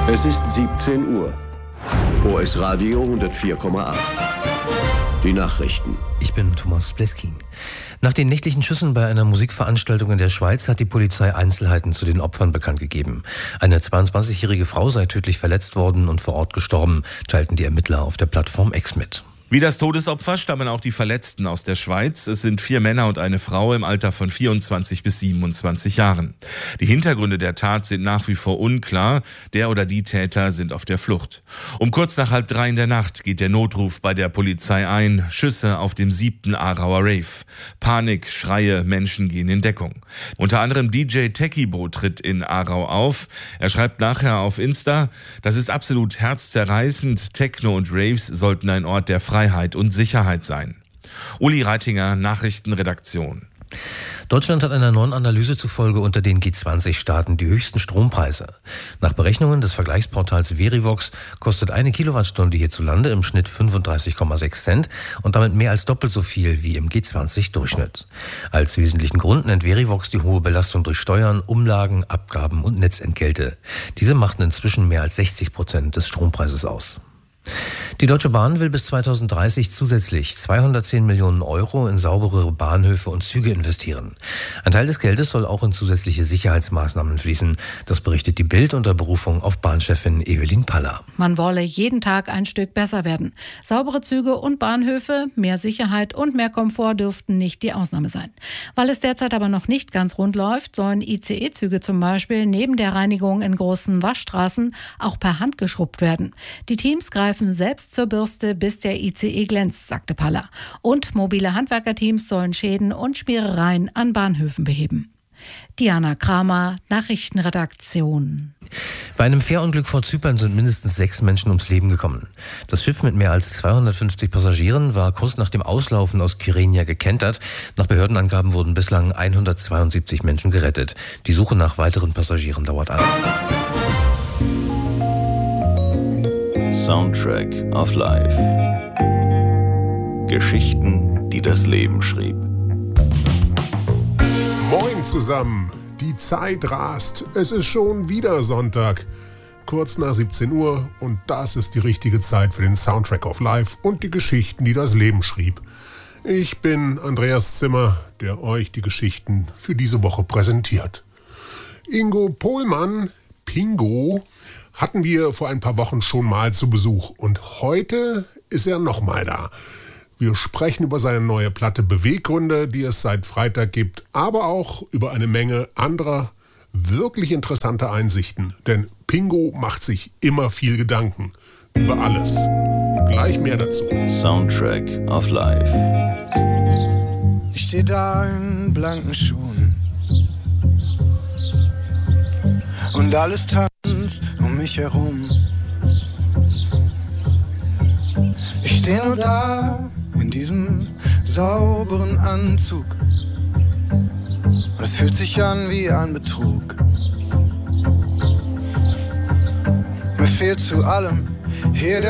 Es ist 17 Uhr. OS Radio 104,8. Die Nachrichten. Ich bin Thomas Bleskin. Nach den nächtlichen Schüssen bei einer Musikveranstaltung in der Schweiz hat die Polizei Einzelheiten zu den Opfern bekannt gegeben. Eine 22-jährige Frau sei tödlich verletzt worden und vor Ort gestorben, teilten die Ermittler auf der Plattform X mit. Wie das Todesopfer stammen auch die Verletzten aus der Schweiz. Es sind 4 Männer und eine Frau im Alter von 24 bis 27 Jahren. Die Hintergründe der Tat sind nach wie vor unklar. Der oder die Täter sind auf der Flucht. Um kurz nach 2:30 in der Nacht geht der Notruf bei der Polizei ein. Schüsse auf dem 7. Aarauer Rave. Panik, Schreie, Menschen gehen in Deckung. Unter anderem DJ Techibo tritt in Aarau auf. Er schreibt nachher auf Insta: Das ist absolut herzzerreißend. Techno und Raves sollten ein Ort der Freiheit und Sicherheit sein. Uli Reitinger, Nachrichtenredaktion. Deutschland hat einer neuen Analyse zufolge unter den G20-Staaten die höchsten Strompreise. Nach Berechnungen des Vergleichsportals Verivox kostet eine Kilowattstunde hierzulande im Schnitt 35,6 Cent und damit mehr als doppelt so viel wie im G20-Durchschnitt. Als wesentlichen Grund nennt Verivox die hohe Belastung durch Steuern, Umlagen, Abgaben und Netzentgelte. Diese machten inzwischen mehr als 60% des Strompreises aus. Die Deutsche Bahn will bis 2030 zusätzlich 210 Millionen Euro in saubere Bahnhöfe und Züge investieren. Ein Teil des Geldes soll auch in zusätzliche Sicherheitsmaßnahmen fließen. Das berichtet die Bild unter Berufung auf Bahnchefin Evelyn Paller. Man wolle jeden Tag ein Stück besser werden. Saubere Züge und Bahnhöfe, mehr Sicherheit und mehr Komfort dürften nicht die Ausnahme sein. Weil es derzeit aber noch nicht ganz rund läuft, sollen ICE-Züge zum Beispiel neben der Reinigung in großen Waschstraßen auch per Hand geschrubbt werden. Die Teams greifen selbst zur Bürste, bis der ICE glänzt, sagte Paller. Und mobile Handwerkerteams sollen Schäden und Spierereien an Bahnhöfen beheben. Diana Kramer, Nachrichtenredaktion. Bei einem Fährunglück vor Zypern sind mindestens 6 Menschen ums Leben gekommen. Das Schiff mit mehr als 250 Passagieren war kurz nach dem Auslaufen aus Kyrenia gekentert. Nach Behördenangaben wurden bislang 172 Menschen gerettet. Die Suche nach weiteren Passagieren dauert an. Soundtrack of Life. Geschichten, die das Leben schrieb. Moin zusammen, die Zeit rast, es ist schon wieder Sonntag. Kurz nach 17 Uhr und das ist die richtige Zeit für den Soundtrack of Life und die Geschichten, die das Leben schrieb. Ich bin Andreas Zimmer, der euch die Geschichten für diese Woche präsentiert. Ingo Pohlmann, Pingo, hatten wir vor ein paar Wochen schon mal zu Besuch und heute ist er nochmal da. Wir sprechen über seine neue Platte Beweggründe, die es seit Freitag gibt, aber auch über eine Menge anderer wirklich interessanter Einsichten. Denn Pingo macht sich immer viel Gedanken über alles. Gleich mehr dazu. Soundtrack of Life. Ich stehe da in blanken Schuhen und alles tanzt um mich herum. Ich stehe nur da in diesem sauberen Anzug. Es fühlt sich an wie ein Betrug. Mir fehlt zu allem hier der